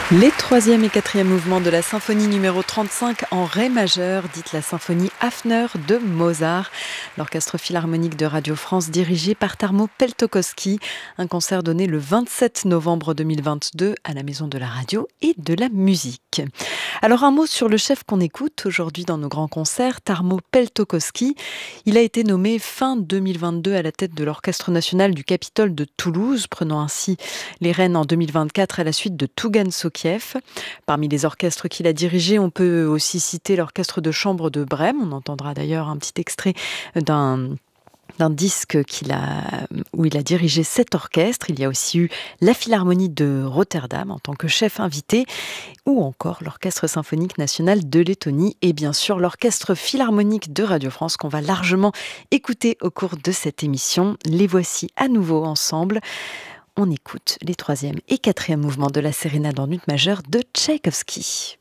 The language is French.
Les troisième et quatrième mouvements de la symphonie numéro 35 en ré majeur, dite la symphonie Hafner de Mozart. L'orchestre philharmonique de Radio France dirigé par Tarmo Peltokoski. Un concert donné le 27 novembre 2022 à la Maison de la Radio et de la Musique. Alors un mot sur le chef qu'on écoute aujourd'hui dans nos grands concerts, Tarmo Peltokoski. Il a été nommé fin 2022 à la tête de l'Orchestre national du Capitole de Toulouse, prenant ainsi les rênes en 2024 à la suite de Tougan Sokiev. Parmi les orchestres qu'il a dirigés, on peut aussi citer l'orchestre de chambre de Brême. On entendra d'ailleurs un petit extrait d'un disque où il a dirigé cet orchestre. Il y a aussi eu la Philharmonie de Rotterdam en tant que chef invité, ou encore l'Orchestre symphonique national de Lettonie et bien sûr l'Orchestre philharmonique de Radio France qu'on va largement écouter au cours de cette émission. Les voici à nouveau ensemble. On écoute les troisième et quatrième mouvements de la sérénade en ut majeure de Tchaïkovski.